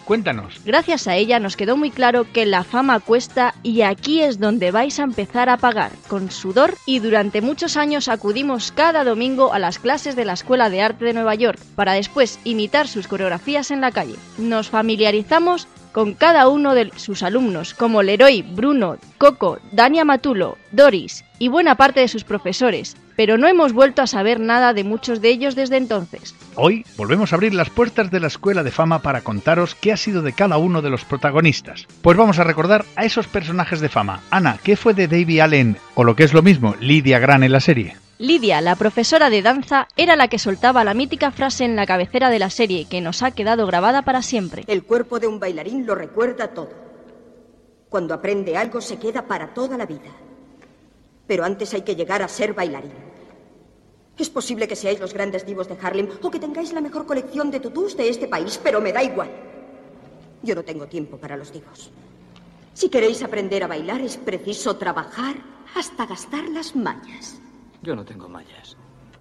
Cuéntanos. Gracias a ella nos quedó muy claro que la fama cuesta y aquí es donde vais a empezar a pagar, con sudor, y durante muchos años acudimos cada domingo a las clases de la Escuela de Arte de Nueva York para después imitar sus coreografías en la calle. Nos familiarizamos con cada uno de sus alumnos, como Leroy, Bruno, Coco, Dani Amatulo, Doris y buena parte de sus profesores, pero no hemos vuelto a saber nada de muchos de ellos desde entonces. Hoy volvemos a abrir las puertas de la Escuela de Fama para contaros qué ha sido de cada uno de los protagonistas. Pues vamos a recordar a esos personajes de fama. Ana, ¿qué fue de Davy Allen, o lo que es lo mismo, Lydia Grant en la serie? Lydia, la profesora de danza, era la que soltaba la mítica frase en la cabecera de la serie que nos ha quedado grabada para siempre. El cuerpo de un bailarín lo recuerda todo. Cuando aprende algo se queda para toda la vida. Pero antes hay que llegar a ser bailarín. Es posible que seáis los grandes divos de Harlem o que tengáis la mejor colección de tutús de este país, pero me da igual. Yo no tengo tiempo para los divos. Si queréis aprender a bailar es preciso trabajar hasta gastar las mañas. Yo no tengo mallas.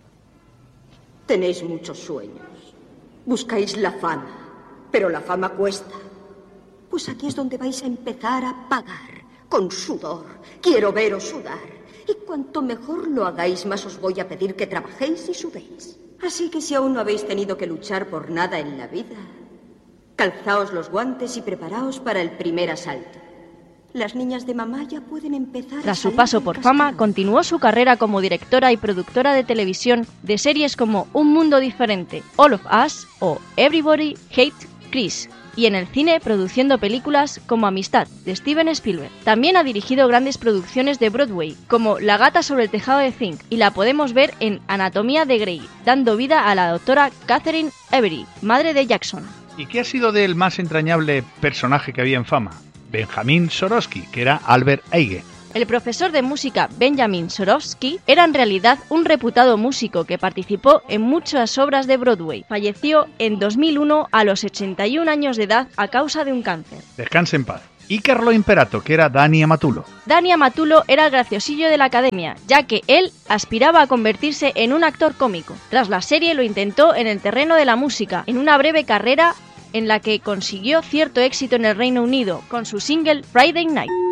Tenéis muchos sueños. Buscáis la fama, pero la fama cuesta. Pues aquí es donde vais a empezar a pagar, con sudor. Quiero veros sudar. Y cuanto mejor lo hagáis, más os voy a pedir que trabajéis y sudéis. Así que si aún no habéis tenido que luchar por nada en la vida, calzaos los guantes y preparaos para el primer asalto. Las niñas de mamá ya pueden empezar. Tras su paso por fama, continuó su carrera como directora y productora de televisión de series como Un Mundo Diferente, All of Us o Everybody Hates Chris, y en el cine produciendo películas como Amistad, de Steven Spielberg. También ha dirigido grandes producciones de Broadway, como La gata sobre el tejado de zinc, y la podemos ver en Anatomía de Grey, dando vida a la doctora Catherine Avery, madre de Jackson. ¿Y qué ha sido del más entrañable personaje que había en fama? Benjamin Sorosky, que era Albert Eige. El profesor de música Benjamin Sorosky era en realidad un reputado músico que participó en muchas obras de Broadway. Falleció en 2001 a los 81 años de edad a causa de un cáncer. Descanse en paz. Y Carlo Imperato, que era Dani Amatulo. Dani Amatulo era el graciosillo de la academia, ya que él aspiraba a convertirse en un actor cómico. Tras la serie lo intentó en el terreno de la música, en una breve carrera en la que consiguió cierto éxito en el Reino Unido con su single Friday Night.